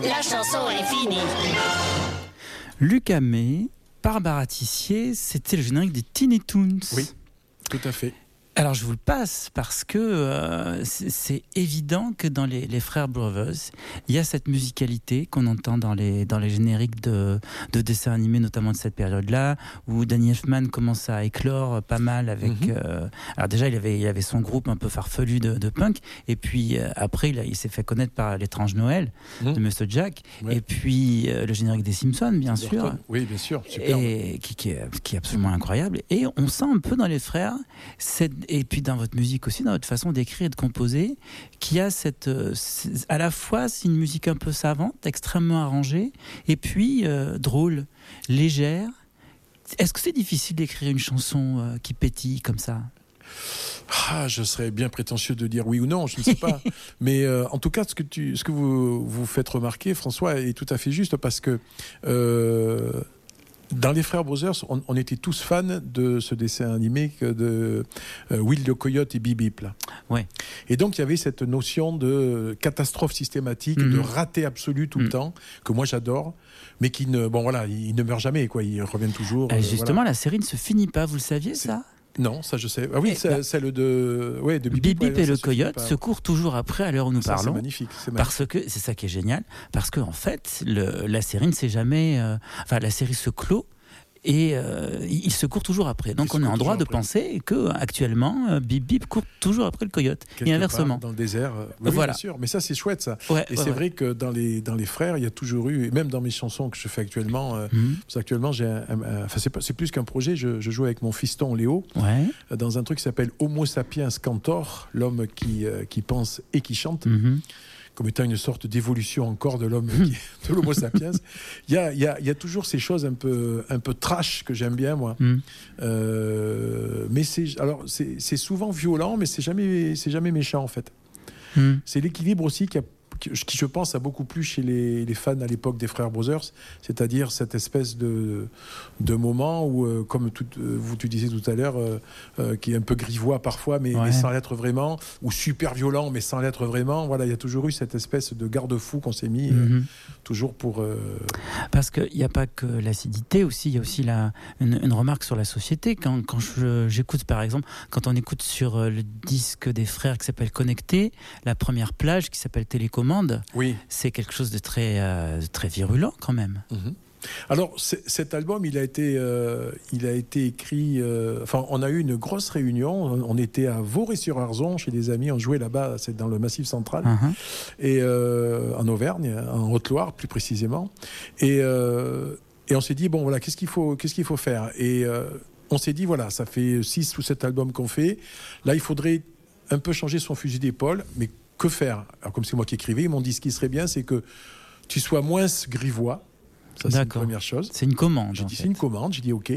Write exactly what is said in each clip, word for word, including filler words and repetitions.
La chanson est finie. Luc Hamet, Barbara Tissier, c'était le générique des Tiny Toons. Oui, tout à fait. Alors je vous le passe parce que euh, c'est, c'est évident que dans les, les Frères Brothers, il y a cette musicalité qu'on entend dans les, dans les génériques de, de dessins animés, notamment de cette période-là, où Danny Elfman commence à éclore pas mal avec... Mm-hmm. Euh, alors déjà, il avait, il avait son groupe un peu farfelu de, de punk, et puis euh, après, il, a, il s'est fait connaître par l'étrange Noël mm-hmm. de Monsieur Jack, ouais. et puis euh, le générique des Simpsons, bien Burton. sûr. Oui, bien sûr, super. Et qui, qui, est, qui est absolument incroyable. Et on sent un peu dans les Frères cette... Et puis dans votre musique aussi, dans votre façon d'écrire et de composer, qui a cette, euh, à la fois c'est une musique un peu savante, extrêmement arrangée, et puis euh, drôle, légère. Est-ce que c'est difficile d'écrire une chanson euh, qui pétille comme ça ? Ah, je serais bien prétentieux de dire oui ou non, je ne sais pas. Mais euh, en tout cas, ce que, tu, ce que vous, vous faites remarquer, François, est tout à fait juste, parce que euh, dans les Frères Brothers, on, on était tous fans de ce dessin animé de euh, Will le Coyote et Bip Bip. Là. Ouais. Et donc, il y avait cette notion de catastrophe systématique, mm-hmm. de raté absolu tout mm-hmm. le temps, que moi j'adore, mais qui ne, bon, voilà, il, il ne meurt jamais, quoi. Ils reviennent toujours. Euh, justement, voilà. La série ne se finit pas, vous le saviez, c'est... ça ? Non, ça je sais. Ah oui, c'est bah, celle de, ouais, de Bip Bip, Bip ouais, et le Coyote se courent toujours après à l'heure où nous ça, parlons. C'est magnifique, c'est magnifique. Parce que c'est ça qui est génial, parce que en fait, le, la série ne s'est jamais, euh, enfin la série se clôt. Et euh, il se court toujours après. Donc on est en droit de après. penser que actuellement euh, Bip Bip court toujours après le coyote. Quelque et inversement. Dans le désert. Euh, oui, voilà. Bien sûr. Mais ça c'est chouette ça. Ouais, et ouais, c'est ouais. vrai que dans les dans les frères, il y a toujours eu, et même dans mes chansons que je fais actuellement, euh, mm-hmm. parce qu'actuellement j'ai, un, un, un, enfin c'est, pas, c'est plus qu'un projet. Je, je joue avec mon fiston Léo ouais. euh, dans un truc qui s'appelle Homo sapiens cantor, l'homme qui euh, qui pense et qui chante. Mm-hmm. Comme étant une sorte d'évolution encore de l'homme, qui, de l'homo sapiens. Il y a, il y a, il y a toujours ces choses un peu, un peu trash que j'aime bien, moi. Mm. Euh, mais c'est, alors, c'est, c'est souvent violent, mais c'est jamais, c'est jamais méchant, en fait. Mm. C'est l'équilibre aussi qui a qui je pense a beaucoup plu chez les, les fans à l'époque des Frères Brothers, c'est-à-dire cette espèce de, de moment où, euh, comme tout, euh, vous tu disais tout à l'heure, euh, euh, qui est un peu grivois parfois, mais, ouais. mais sans l'être vraiment, ou super violent, mais sans l'être vraiment. Voilà, il y a toujours eu cette espèce de garde-fou qu'on s'est mis, mm-hmm. euh, toujours pour... Euh... Parce qu'il n'y a pas que l'acidité, aussi, il y a aussi la, une, une remarque sur la société. Quand, quand je, j'écoute, par exemple, quand on écoute sur le disque des Frères qui s'appelle Connecté, la première plage qui s'appelle Télécommande, oui. c'est quelque chose de très, euh, très virulent quand même. Mm-hmm. Alors cet album, il a été, euh, il a été écrit. Euh, enfin, on a eu une grosse réunion. On était à Vauré-sur-Arzon chez des amis. On jouait là-bas, c'est dans le Massif Central, uh-huh. et euh, en Auvergne, en Haute-Loire plus précisément. Et, euh, et on s'est dit bon voilà, qu'est-ce qu'il faut, qu'est-ce qu'il faut faire. Et euh, on s'est dit voilà, ça fait six ou sept albums qu'on fait. Là, il faudrait un peu changer son fusil d'épaule, mais que faire ? Alors, comme c'est moi qui écrivais, ils m'ont dit ce qui serait bien, c'est que tu sois moins grivois. Ça, c'est D'accord. une première chose. C'est une commande. J'ai dit, fait. c'est une commande. J'ai dit, OK.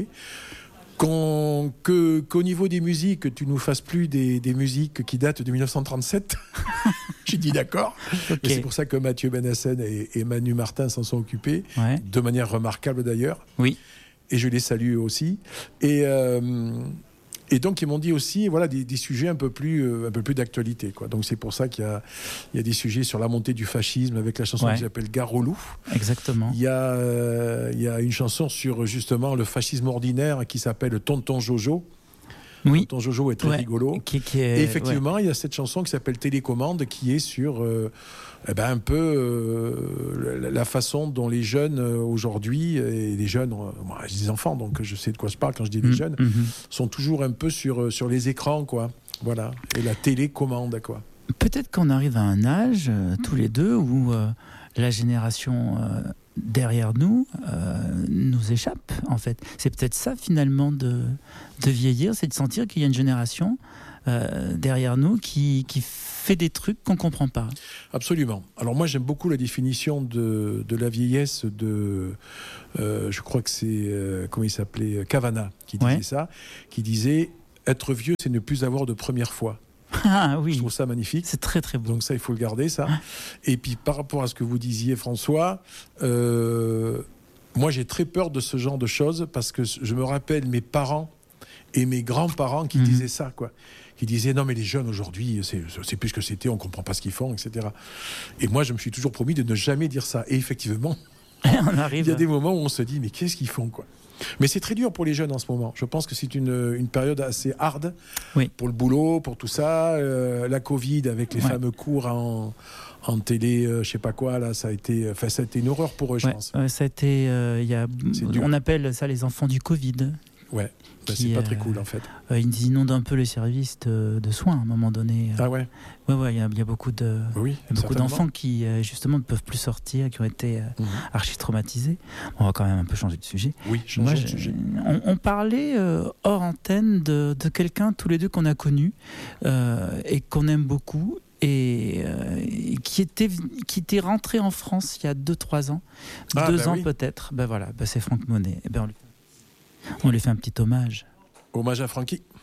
Qu'on, que, qu'au niveau des musiques, tu nous fasses plus des, des musiques qui datent de dix-neuf cent trente-sept. J'ai dit, d'accord. Okay. Et c'est pour ça que Mathieu Benassen et, et Manu Martin s'en sont occupés, ouais. de manière remarquable d'ailleurs. Oui. Et je les salue aussi. Et... Euh, Et donc, ils m'ont dit aussi voilà, des, des sujets un peu plus, euh, un peu plus d'actualité, quoi. Donc, c'est pour ça qu'il y a, il y a des sujets sur la montée du fascisme avec la chanson ouais. qui s'appelle Gare au loup. Exactement. Il y, a, euh, il y a une chanson sur justement le fascisme ordinaire qui s'appelle Tonton Jojo. Oui. Tonton Jojo est très ouais. rigolo. Qui, qui est... Et effectivement, ouais. il y a cette chanson qui s'appelle Télécommande qui est sur... Euh, Eh ben un peu euh, la façon dont les jeunes euh, aujourd'hui, et les jeunes, euh, moi j'ai des enfants donc je sais de quoi je parle quand je dis des mmh, jeunes, mmh. sont toujours un peu sur, sur les écrans, quoi. Voilà. Et la télécommande, quoi. Peut-être qu'on arrive à un âge, euh, tous les deux, où euh, la génération euh, derrière nous euh, nous échappe, en fait. C'est peut-être ça, finalement, de, de vieillir, c'est de sentir qu'il y a une génération euh, derrière nous qui, qui fait des trucs qu'on ne comprend pas. Absolument. Alors moi, j'aime beaucoup la définition de, de la vieillesse de... Euh, je crois que c'est... Euh, comment il s'appelait Cavana, qui disait ouais. ça, qui disait « Être vieux, c'est ne plus avoir de première fois ». Ah oui. Je trouve ça magnifique. C'est très très beau. Donc ça, il faut le garder, ça. Et puis par rapport à ce que vous disiez, François, euh, moi j'ai très peur de ce genre de choses parce que je me rappelle mes parents et mes grands-parents qui mmh. disaient ça, quoi. qui disait non mais les jeunes aujourd'hui, c'est, c'est plus ce que c'était, on comprend pas ce qu'ils font, et cetera. Et moi, je me suis toujours promis de ne jamais dire ça. Et effectivement, on arrive. Il y a des moments où on se dit mais qu'est-ce qu'ils font, quoi. Mais c'est très dur pour les jeunes en ce moment. Je pense que c'est une, une période assez hard oui. pour le boulot, pour tout ça. Euh, la Covid avec les ouais. fameux cours en, en télé, euh, je sais pas quoi, là, ça a été, enfin, ça a été une horreur pour eux, je ouais. pense. Euh, ça a été, euh, y a, on appelle ça les enfants du Covid. Ouais. Bah, qui, c'est pas très cool en fait. Euh, ils inondent un peu les services de, de soins à un moment donné. Ah ouais. Ouais ouais, il y, y a beaucoup de, oui, y a beaucoup d'enfants qui justement ne peuvent plus sortir, qui ont été euh, mmh. archi traumatisés. On va quand même un peu changer de sujet. Oui, changer Moi, de sujet. On, on parlait euh, hors antenne de, de quelqu'un tous les deux qu'on a connu euh, et qu'on aime beaucoup. Et euh, qui était qui était rentré en France il y a deux trois ans, ah, deux bah ans oui. peut-être. Ben voilà, ben c'est Franck Monet. Ben on, lui, on lui fait un petit hommage. Hommage à Francky.